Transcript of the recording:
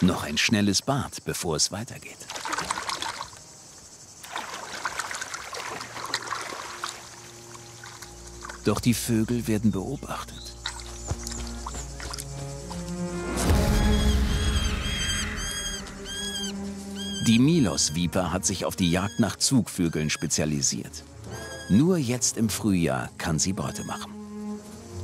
Noch ein schnelles Bad, bevor es weitergeht. Doch die Vögel werden beobachtet. Die Milos-Viper hat sich auf die Jagd nach Zugvögeln spezialisiert. Nur jetzt im Frühjahr kann sie Beute machen.